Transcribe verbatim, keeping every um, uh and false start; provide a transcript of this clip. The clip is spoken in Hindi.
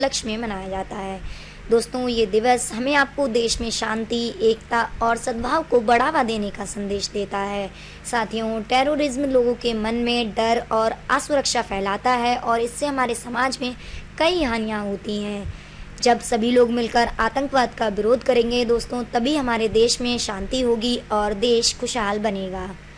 उपलक्ष्य में मनाया जाता है। दोस्तों, ये दिवस हमें आपको देश में शांति, एकता और सद्भाव को बढ़ावा देने का संदेश देता है। साथियों, टेररिज्म लोगों के मन में डर और असुरक्षा फैलाता है और इससे हमारे समाज में कई हानियाँ होती हैं। जब सभी लोग मिलकर आतंकवाद का विरोध करेंगे दोस्तों, तभी हमारे देश में शांति होगी और देश खुशहाल बनेगा।